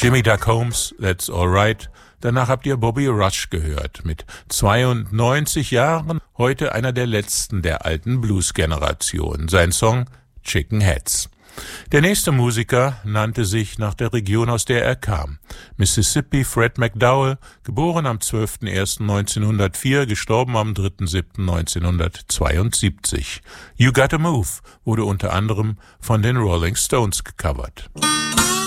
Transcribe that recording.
Jimmy Duck Holmes, That's Alright. Danach habt ihr Bobby Rush gehört. Mit 92 Jahren, heute einer der letzten der alten Blues-Generation. Sein Song Chicken Heads. Der nächste Musiker nannte sich nach der Region, aus der er kam. Mississippi, Fred McDowell, geboren am 12.01.1904, gestorben am 3.7.1972. You Gotta Move wurde unter anderem von den Rolling Stones gecovert.